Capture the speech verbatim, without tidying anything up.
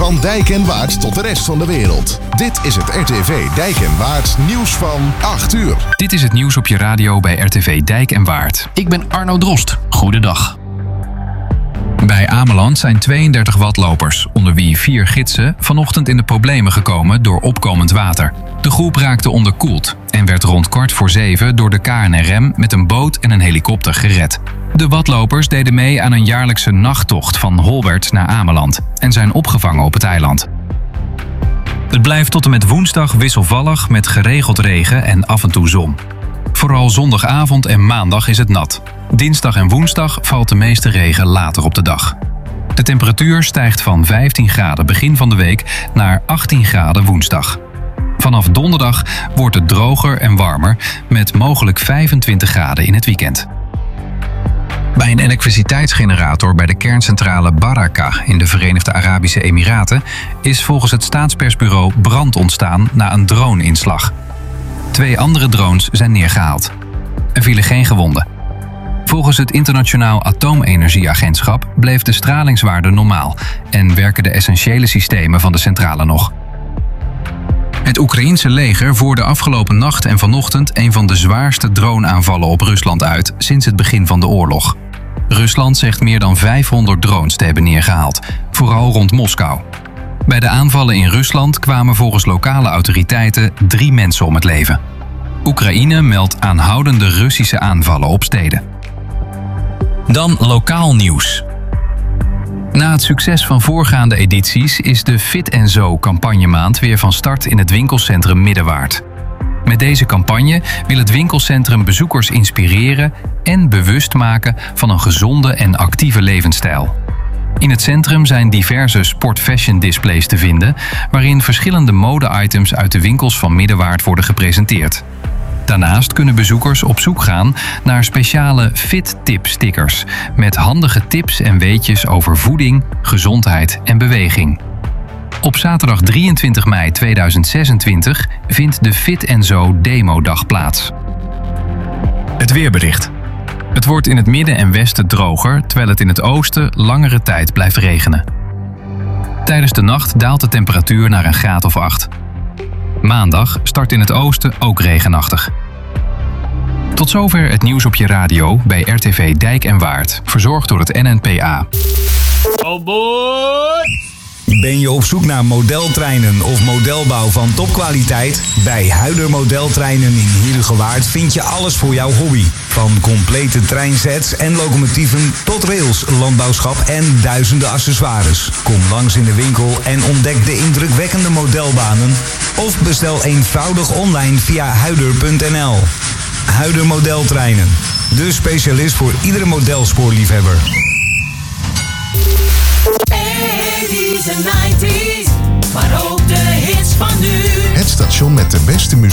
Van Dijk en Waard tot de rest van de wereld. Dit is het R T V Dijk en Waard nieuws van acht uur. Dit is het nieuws op je radio bij R T V Dijk en Waard. Ik ben Arno Drost. Goedendag. Bij Ameland zijn tweeëndertig watlopers, onder wie vier gidsen, vanochtend in de problemen gekomen door opkomend water. De groep raakte onderkoeld en werd rond kwart voor zeven door de K N R M met een boot en een helikopter gered. De watlopers deden mee aan een jaarlijkse nachttocht van Holwert naar Ameland en zijn opgevangen op het eiland. Het blijft tot en met woensdag wisselvallig met geregeld regen en af en toe zon. Vooral zondagavond en maandag is het nat. Dinsdag en woensdag valt de meeste regen later op de dag. De temperatuur stijgt van vijftien graden begin van de week naar achttien graden woensdag. Vanaf donderdag wordt het droger en warmer met mogelijk vijfentwintig graden in het weekend. Bij een elektriciteitsgenerator bij de kerncentrale Baraka in de Verenigde Arabische Emiraten is volgens het staatspersbureau brand ontstaan na een drone-inslag. Twee andere drones zijn neergehaald. Er vielen geen gewonden. Volgens het Internationaal Atoomenergieagentschap bleef de stralingswaarde normaal en werken de essentiële systemen van de centrale nog. Het Oekraïense leger voerde afgelopen nacht en vanochtend een van de zwaarste droneaanvallen op Rusland uit sinds het begin van de oorlog. Rusland zegt meer dan vijfhonderd drones te hebben neergehaald, vooral rond Moskou. Bij de aanvallen in Rusland kwamen volgens lokale autoriteiten drie mensen om het leven. Oekraïne meldt aanhoudende Russische aanvallen op steden. Dan lokaal nieuws. Na het succes van voorgaande edities is de Fit en Zo campagnemaand weer van start in het winkelcentrum Middenwaard. Met deze campagne wil het winkelcentrum bezoekers inspireren en bewust maken van een gezonde en actieve levensstijl. In het centrum zijn diverse sport-fashion displays te vinden, waarin verschillende mode-items uit de winkels van Middenwaard worden gepresenteerd. Daarnaast kunnen bezoekers op zoek gaan naar speciale Fit-tip-stickers met handige tips en weetjes over voeding, gezondheid en beweging. Op zaterdag drieëntwintig mei tweeduizend zesentwintig vindt de Fit en Zo Demo-dag plaats. Het weerbericht. Het wordt in het midden en westen droger, terwijl het in het oosten langere tijd blijft regenen. Tijdens de nacht daalt de temperatuur naar een graad of acht. Maandag start in het oosten ook regenachtig. Tot zover het nieuws op je radio bij R T V Dijk en Waard, verzorgd door het N N P A. Oh boy! Ben je op zoek naar modeltreinen of modelbouw van topkwaliteit? Bij Huider Modeltreinen in Heerhugowaard vind je alles voor jouw hobby. Van complete treinsets en locomotieven tot rails, landbouwschap en duizenden accessoires. Kom langs in de winkel en ontdek de indrukwekkende modelbanen. Of bestel eenvoudig online via huider punt n l. Huider Modeltreinen, de specialist voor iedere modelspoorliefhebber. eighties en nineties, maar ook de hits van nu. Het station met de beste muziek.